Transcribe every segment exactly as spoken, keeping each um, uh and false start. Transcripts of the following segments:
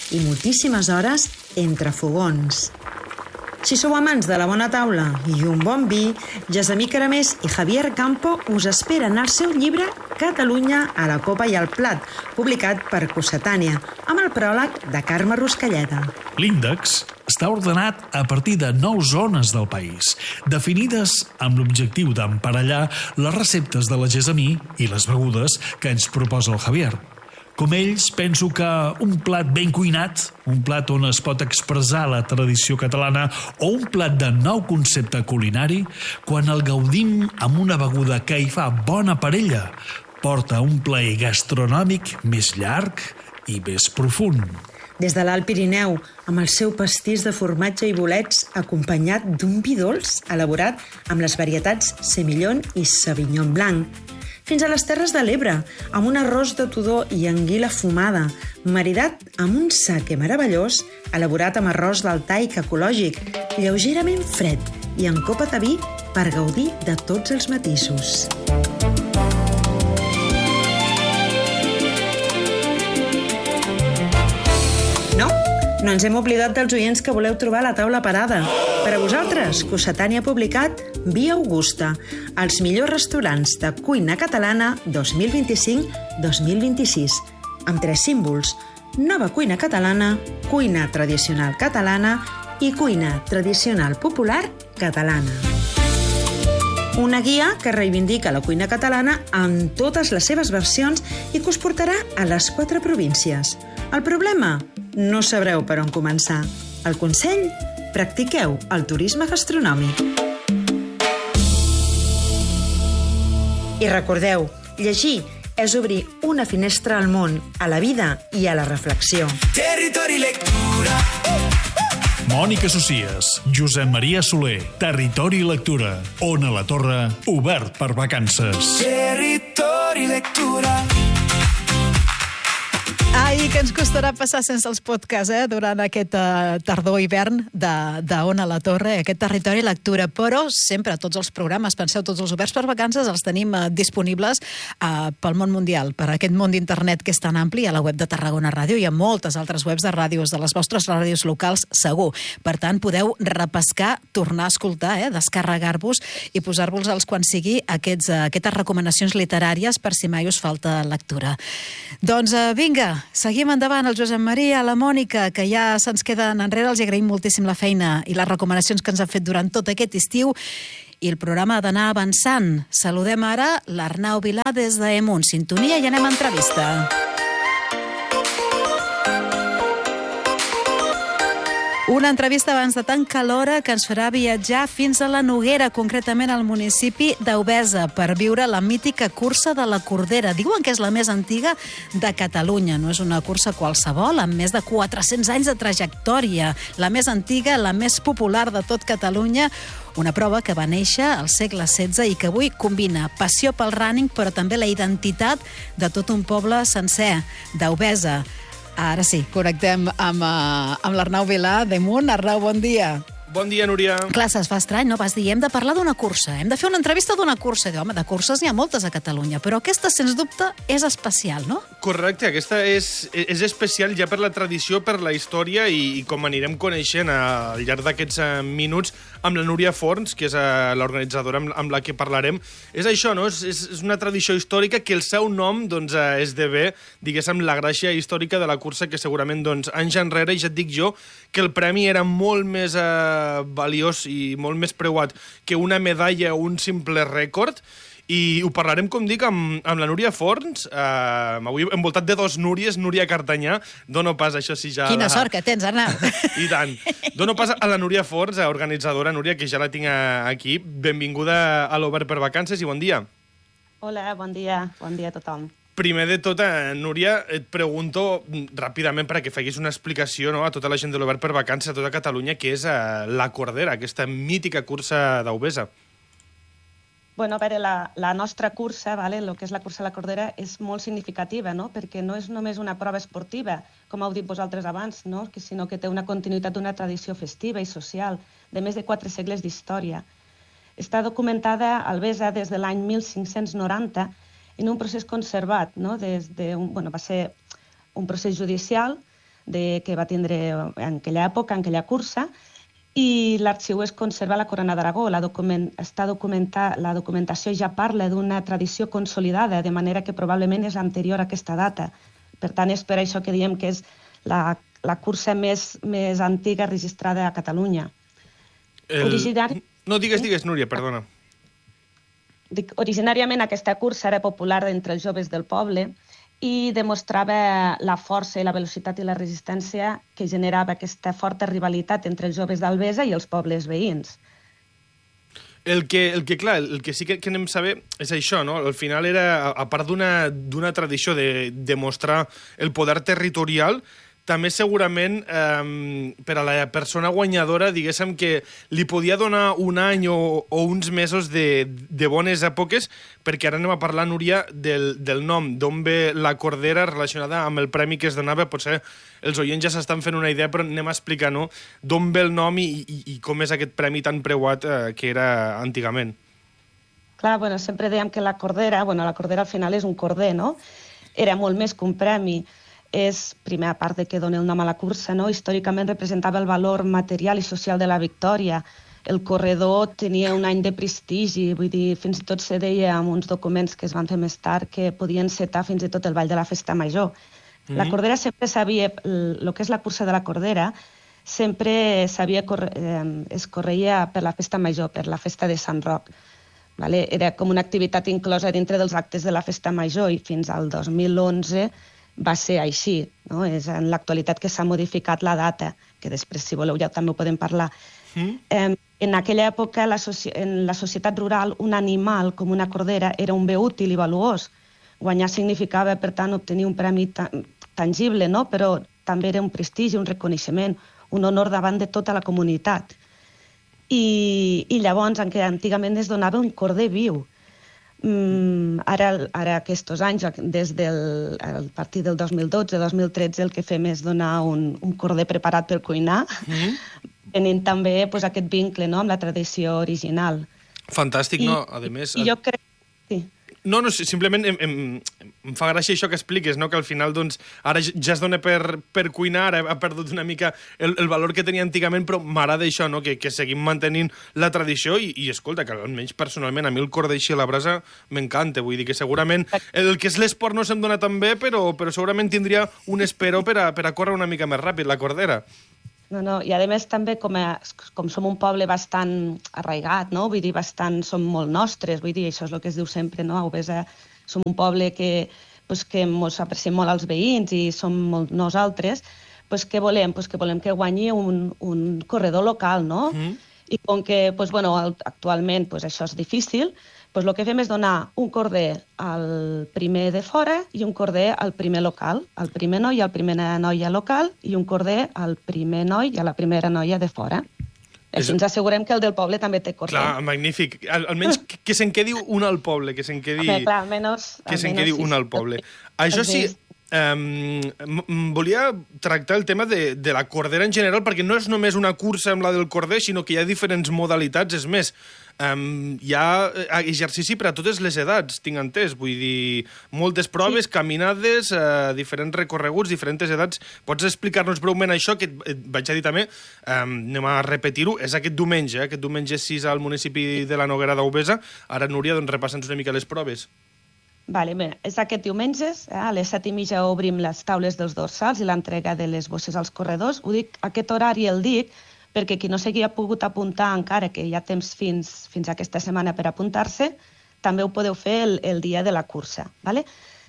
i moltíssimes hores entre fogons. Si sou amants de la bona taula i un bon vi, Gessamí Caramés i Javier Campo us esperen al seu llibre Catalunya a la copa i al plat, publicat per Cossetània, amb el pròleg de Carme Ruscalleda. L'índex està ordenat a partir de nou zones del país, definides amb l'objectiu d'emparellar les receptes de la Gessamí i les begudes que ens proposa el Javier. Com ells, penso que un plat ben cuinat, un plat on es pot expressar la tradició catalana o un plat de nou concepte culinari, quan el gaudim amb una beguda que hi fa bona parella, porta un plaer gastronòmic més llarg i més profund. Des de l'Alt Pirineu, amb el seu pastís de formatge i bolets, acompanyat d'un vi dolç elaborat amb les varietats Semillon i Sauvignon Blanc, fins a les Terres de l'Ebre, amb un arròs de tudor i anguila fumada, maridat amb un saque meravellós, elaborat amb arròs del taic ecològic, lleugerament fred i en copa de vi per gaudir de tots els matisos. No, no ens hem oblidat dels oients que voleu trobar la taula parada. Per a vosaltres, Cossetània ha publicat Via Augusta, els millors restaurants de cuina catalana dos mil vint-i-cinc dos mil vint-i-sis, amb tres símbols: nova cuina catalana, cuina tradicional catalana i cuina tradicional popular catalana. Una guia que reivindica la cuina catalana en totes les seves versions i que us portarà a les quatre províncies. El problema? No sabreu per on començar. El consell? Practiqueu el turisme gastronòmic. I recordeu, llegir és obrir una finestra al món, a la vida i a la reflexió. Territori Lectura. Mònica Socies, Josep Maria Soler, Territori Lectura. Ona la Torre, obert per vacances. Territori Lectura. Ai, que ens costarà passar sense els podcasts, eh? Durant aquest uh, tardor-hivern de, de Ona la Torre, aquest Territori Lectura. Però sempre, tots els programes, penseu, tots els oberts per vacances, els tenim uh, disponibles uh, pel món mundial, per aquest món d'internet que és tan ampli, a la web de Tarragona Ràdio i a moltes altres webs de ràdios, de les vostres ràdios locals, segur. Per tant, podeu repescar, tornar a escoltar, eh? Descarregar-vos i posar-vos-els quan sigui aquests, uh, aquestes recomanacions literàries per si mai us falta lectura. Doncs uh, vinga, seguim endavant. El Josep Maria, la Mònica, que ja se'ns queden enrere, els agraïm moltíssim la feina i les recomanacions que ens han fet durant tot aquest estiu i el programa ha d'anar avançant. Saludem ara l'Arnau Vilà des d'Emunt. Sintonia i anem a entrevista. Una entrevista abans de tancar l'hora que ens farà viatjar fins a la Noguera, concretament al municipi d'Euvesa, per viure la mítica cursa de la Cordera. Diuen que és la més antiga de Catalunya. No és una cursa qualsevol, amb més de quatre-cents anys de trajectòria. La més antiga, la més popular de tot Catalunya. Una prova que va néixer al segle setze i que avui combina passió pel running, però també la identitat de tot un poble sencer, d'Euvesa. Ara sí, connectem amb, uh, amb l'Arnau Vilà d'Emunt. Arnau, bon dia. Bon dia, Núria. Clar, se'ls fa estrany, no? Vas dir, hem de parlar d'una cursa, hem de fer una entrevista d'una cursa. I diu, home, de curses n'hi ha moltes a Catalunya, però aquesta, sens dubte, és especial, no? Correcte, aquesta és, és especial ja per la tradició, per la història i, i com anirem coneixent al llarg d'aquests uh, minuts amb la Núria Forns, que és uh, l'organitzadora amb, amb la que parlarem. És això, no? És, és una tradició històrica que el seu nom doncs, uh, esdevé, diguéssim, la gràcia històrica de la cursa que segurament doncs, anys enrere, i ja et dic jo, que el premi era molt més uh, valiós i molt més preuat que una medalla o un simple rècord. I ho parlarem, com dic, amb, amb la Núria Forns. Uh, avui envoltat de dos Núries, Núria Cartanyà. Dono pas, això sí, ja... Quina la... sort que tens, Arnau. I tant. Dono pas a la Núria Forns, organitzadora, Núria, que ja la tinc aquí. Benvinguda a l'Obert per Vacances i bon dia. Hola, bon dia. Bon dia a tothom. Primer de tot, Núria, et pregunto ràpidament perquè facis una explicació, no, a tota la gent de l'Obert per Vacances, a tota Catalunya, què és uh, la Cordera, aquesta mítica cursa d'Euvesa. Bueno, a veure, la, la nostra cursa, vale, el que és la cursa de la Cordera, és molt significativa, no? Perquè no és només una prova esportiva, com heu dit vosaltres abans, no? Que, sinó que té una continuïtat d'una tradició festiva i social de més de quatre segles d'història. Està documentada a Albesa des de l'any mil cinc-cents noranta en un procés conservat, no? Des de un, bueno, va ser un procés judicial de, que va tindre en aquella època, en aquella cursa, i l'arxiu es conserva a la Corona d'Aragó. La, document, està documenta, la documentació ja parla d'una tradició consolidada, de manera que probablement és anterior a aquesta data. Per tant, és per això que diem que és la, la cursa més, més antiga registrada a Catalunya. El... Originari... No, digues, digues, Núria, perdona. Dic, originàriament aquesta cursa era popular entre els joves del poble i demostrava la força i la velocitat i la resistència que generava aquesta forta rivalitat entre els joves d'Albesa i els pobles veïns. El que, el que clar, el que sí que, que anem a saber és això, no? Al final era, a part d'una d'una tradició de demostrar el poder territorial, també segurament eh, per a la persona guanyadora, diguéssim que li podia donar un any o, o uns mesos de, de bones èpoques, perquè ara anem a parlar, Núria, del, del nom, d'on ve la cordera relacionada amb el premi que es donava. Potser els oients ja s'estan fent una idea, però anem a explicar, no?, d'on ve el nom i, i, i com és aquest premi tan preuat eh, que era antigament. Clar, bueno, sempre dèiem que la cordera, bueno, la cordera al final és un corder, no? Era molt més que un premi. És, primer, a part de que dona el nom a la cursa, no? Històricament representava el valor material i social de la victòria. El corredor tenia un any de prestigi, vull dir, fins i tot se deia en uns documents que es van fer més tard que podien setar fins i tot el ball de la festa major. Mm-hmm. La cordera sempre sabia, el que és la cursa de la cordera, sempre sabia, eh, es correia per la festa major, per la festa de Sant Roc. Vale? Era com una activitat inclosa dintre dels actes de la festa major i fins al dos mil onze va ser així, no? És en l'actualitat que s'ha modificat la data, que després, si voleu, ja també ho podem parlar. Mm. Eh, en aquella època, la en la societat rural, un animal com una cordera era un bé útil i valuós. Guanyar significava, per tant, obtenir un premi ta tangible, no? Però també era un prestigi, un reconeixement, un honor davant de tota la comunitat. I, i llavors, en què antigament es donava un corder viu. Mm, ara, ara aquests anys, des del a partir del dos mil dotze dos mil tretze, el que fem és donar un, un corder preparat per cuinar, mm. tenint també pues, aquest vincle, no?, amb la tradició original. Fantàstic, I, no? A més... I jo crec... Sí. No, no, simplement em, em, em fa gràcia això que expliques, no? Que al final, doncs, ara ja es dona per, per cuinar, ara ha perdut una mica el, el valor que tenia antigament, però m'agrada això, no? Que, que seguim mantenint la tradició i, i escolta, que almenys personalment a mi el cordell així a la brasa m'encanta, vull dir que segurament el que és l'esport no se'm dona tan bé, però, però segurament tindria un esperó per a, per a córrer una mica més ràpid, la cordera. No, no, i a més també com, a, com som un poble bastant arraigat, no? Vull dir, bastant, som molt nostres, vull dir, això és el que es diu sempre, no? A Obesa som un poble que, pues, que ens apreciem molt als veïns i som molt nosaltres, pues, què volem? Pues, que volem que guanyi un, un corredor local, no? Mm. I com que, pues, bueno, actualment pues, això és difícil, pues, el que fem és donar un corder al primer de fora i un corder al primer local, al primer noi i al primera noia local i un corder al primer noi i a la primera noia de fora. Així és... ens assegurem que el del poble també té corder. Clar, magnífic. Al, almenys que, que se'n quedi un al poble, que se'n quedi... Home, clar, almenys... Que se'n quedi sí, un al poble. Això sí... Um, volia tractar el tema de, de la cordera en general, perquè no és només una cursa amb la del corder, sinó que hi ha diferents modalitats. És més, um, hi ha exercici per a totes les edats, tinc entès. Vull dir, moltes proves, sí. Caminades, uh, diferents recorreguts, diferents edats. Pots explicar-nos breument això, que et vaig a dir també, um, anem a repetir-ho, és aquest diumenge, eh? Aquest diumenge sis al municipi de la Noguera d'Aubesa. Ara, Núria, doncs repassa'ns una mica les proves. Vale, bé, és aquest diumenge, eh, a les set i mitja obrim les taules dels dorsals i l'entrega de les bosses als corredors. Ho dic, aquest horari el dic perquè qui no s'hi ha pogut apuntar encara, que hi ha temps fins, fins aquesta setmana per apuntar-se, també ho podeu fer el, el dia de la cursa. Vale?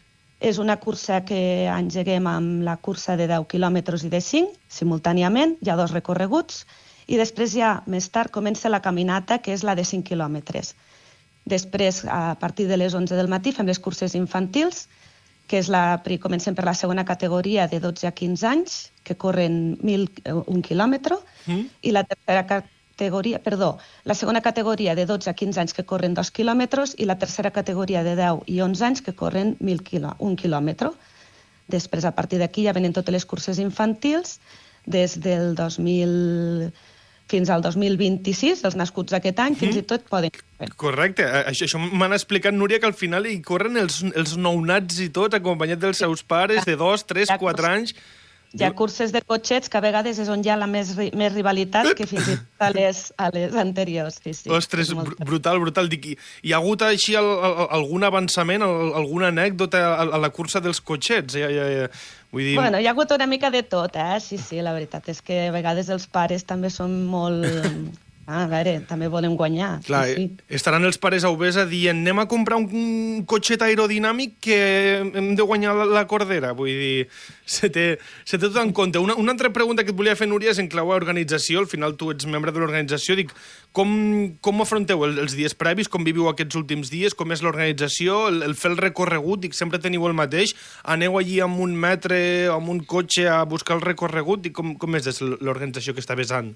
És una cursa que engeguem amb la cursa de deu quilòmetres i de cinc, simultàniament, hi ha dos recorreguts, i després ja, més tard, comença la caminata, que és la de cinc quilòmetres. Després, a partir de les onze del matí, fem les curses infantils, que és la, comencem per la segona categoria de dotze a quinze anys, que corren mil, un quilòmetre, mm. i la tercera categoria, perdó, la segona categoria de dotze a quinze anys que corren dos quilòmetres i la tercera categoria de deu i onze anys que corren mil quilò, un quilòmetre. Després, a partir d'aquí, ja venen totes les curses infantils, des del dos mil fins al dos mil vint-i-sis, els nascuts aquest any, fins mm. i tot poden... Correcte. Això, això m'han explicat, Núria, que al final hi corren els, els nounats i tot, acompanyats dels seus pares de dos, tres, quatre anys. Hi ha curses de cotxets que a vegades és on hi ha la més, ri més rivalitat que fins i tot a les, a les anteriors. Sí, sí, Ostres, br brutal, brutal. Dic, hi ha hagut així el, el, algun avançament, el, alguna anècdota a, a la cursa dels cotxets? Ja, ja, ja. Vull dir... Bueno, hi ha hagut una mica de tot, eh? Sí, sí, la veritat és que a vegades els pares també són molt... Ah, a veure, també volem guanyar. Clar, sí, sí. Estaran els pares a Ubesa dient anem a comprar un cotxet aerodinàmic que hem de guanyar la, la cordera. Vull dir, se té, se té tot en compte. Una, una altra pregunta que et volia fer, Núria, és en clau a organització. Al final tu ets membre de l'organització. Dic, com, com afronteu el, els dies previs? Com viviu aquests últims dies? Com és l'organització? El, el fer el recorregut? Dic, sempre teniu el mateix? Aneu allí amb un metre o amb un cotxe a buscar el recorregut? Dic, com, com és l'organització que està besant?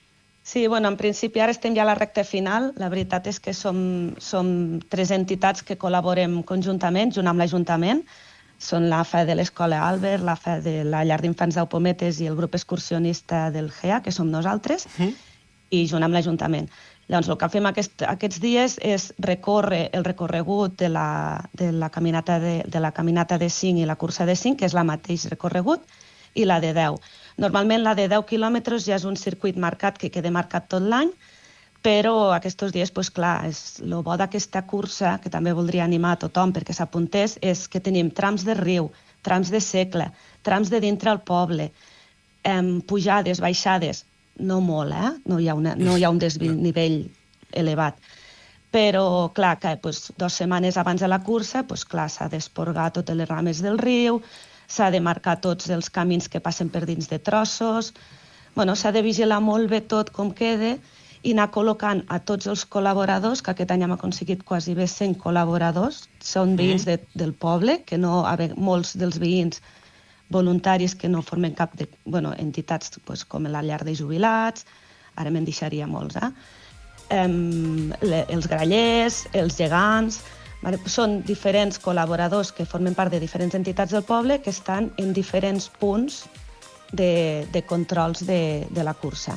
Sí, bueno, en principi ara estem ja a la recta final. La veritat és que som, som tres entitats que col·laborem conjuntament, junt amb l'Ajuntament. Són l'A F A de l'Escola Albert, l'A F A de la Llar d'Infants d'Aupometes i el grup excursionista del G E A, que som nosaltres, mm. i junt amb l'Ajuntament. Llavors, el que fem aquest, aquests dies és recórrer el recorregut de la, de la caminata de, de la caminata de cinc i la cursa de cinc, que és la mateix recorregut, i la de deu. Normalment la de deu quilòmetres ja és un circuit marcat que queda marcat tot l'any, però aquests dies, doncs clar, és el bo d'aquesta cursa, que també voldria animar a tothom perquè s'apuntés, és que tenim trams de riu, trams de segle, trams de dintre el poble, eh, pujades, baixades, no molt, eh? No hi ha, una, no hi ha un desnivell elevat. Però, clar, que doncs, dues setmanes abans de la cursa, doncs, clar, s'ha d'esporgar totes les rames del riu, s'ha de marcar tots els camins que passen per dins de trossos, bueno, s'ha de vigilar molt bé tot com queda i anar col·locant a tots els col·laboradors, que aquest any hem aconseguit quasi bé cent col·laboradors, són veïns de, del poble, que no, molts dels veïns voluntaris que no formen cap de, bueno, entitats pues, com la llar de jubilats, ara me'n deixaria molts, eh? Um, le, els grallers, els gegants... Vale? Són diferents col·laboradors que formen part de diferents entitats del poble que estan en diferents punts de, de controls de, de la cursa.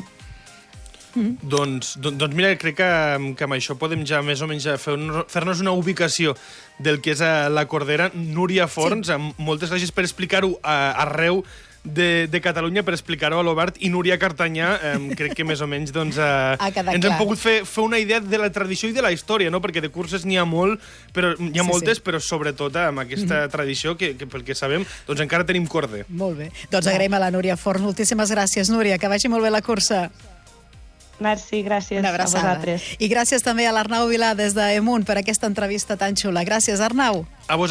Mm. Doncs, doncs, doncs mira, crec que, que amb això podem ja més o menys fer-nos una ubicació del que és la Cordera. Núria Forns, sí. Moltes gràcies per explicar-ho arreu de, de Catalunya, per explicar-ho a l'Obert, i Núria Cartanyà, eh, crec que més o menys doncs, eh, ens clar. hem pogut fer, fer una idea de la tradició i de la història, no? Perquè de curses n'hi ha molt, però n'hi ha sí, moltes, sí. però sobretot amb aquesta mm-hmm. tradició que, que pel que sabem, doncs encara tenim corda. Molt bé. Doncs agraïm a la Núria Forns. Moltíssimes gràcies, Núria. Que vagi molt bé la cursa. Merci, gràcies a vosaltres. I gràcies també a l'Arnau Vilà des d'Emunt per aquesta entrevista tan xula. Gràcies, Arnau. A vosaltres.